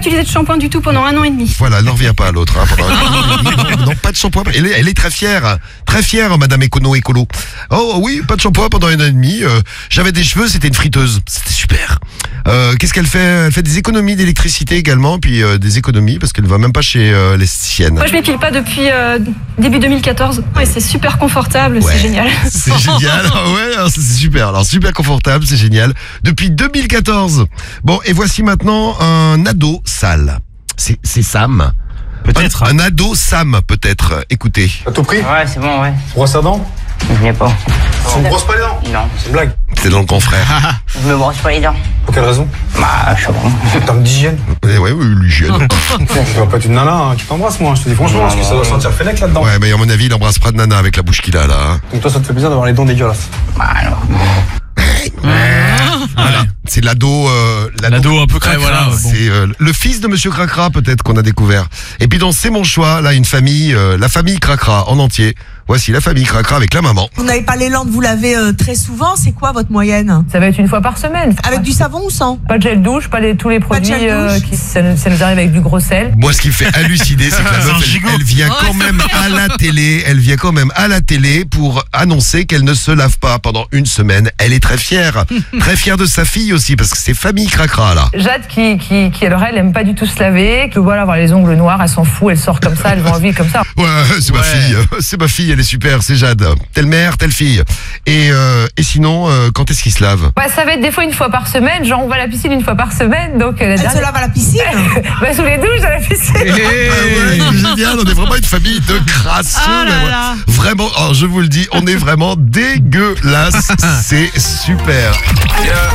utilisé de shampoing du tout pendant 1 an et demi. Voilà, elle n'en revient pas à l'autre. Pendant non, pas de shampoing. Elle est très fière, Madame Écolo. Oh oui, pas de shampoing pendant 1 an et demi. J'avais des cheveux, c'était une friteuse. C'était super. Qu'est-ce qu'elle fait? Elle fait des économies d'électricité également, puis des économies parce qu'elle ne va même pas chez l'esthéticienne. Moi, je m'épile pas depuis début 2014. Et c'est super confortable, Ouais, c'est génial. C'est génial, ouais, c'est super. Alors super confortable, c'est génial. Depuis 2014. Bon, et voici maintenant un ado sale. C'est Sam. Peut-être. Un ado Sam, peut-être. Écoutez. T'as tout pris? Ouais, c'est bon, ouais. Brosse à dents? Je l'ai pas. Tu me brosses pas les dents? Non. C'est une blague. C'est dans le confrère. Je me brosse pas les dents. Pour quelle raison? Bah, je sais pas. En termes d'hygiène. Ouais, l'hygiène. Je vois pas être une nana qui t'embrasse, moi. Je te dis franchement, parce que ça doit sentir fennec là-dedans. Ouais, mais à mon avis, il embrasse pas de nana avec la bouche qu'il a là. Hein. Donc toi, ça te fait plaisir d'avoir les dents dégueulasses. Bah, alors. Voilà. C'est l'ado. L'ado un peu cracra. Voilà, Bon. c'est le fils de Monsieur Cracra peut-être qu'on a découvert. Et puis dans C'est mon choix, là une famille, la famille Cracra en entier. Voici la famille Cracra avec la maman. Vous n'avez pas les landes, vous lavez très souvent. C'est quoi votre moyenne? Ça va être 1 fois par semaine. Avec du savon ou sans? Pas de gel douche, tous les Pas de produits gel douche. ça nous arrive avec du gros sel. Moi, ce qui me fait halluciner, c'est que la C'est un meuf, gigot. elle vient quand même à la télé. Elle vient quand même à la télé pour annoncer qu'elle ne se lave pas pendant 1 semaine. Elle est très fière de sa fille aussi, parce que c'est famille Cracra là. Jade qui alors elle aime pas du tout se laver, que voilà, avoir les ongles noirs, elle s'en fout, elle sort comme ça, elle va en ville comme ça. Ouais, c'est ma fille, elle est super, c'est Jade. Telle mère, telle fille. Et sinon, quand est-ce qu'il se lave? Bah, ça va être des fois 1 fois par semaine, genre on va à la piscine 1 fois par semaine, donc Elle se lave à la piscine? bah, sous les douches à la piscine. Ah ouais, c'est génial, on est vraiment une famille de crasseux. mais voilà. Vraiment, je vous le dis, on est vraiment dégueulasse. C'est super.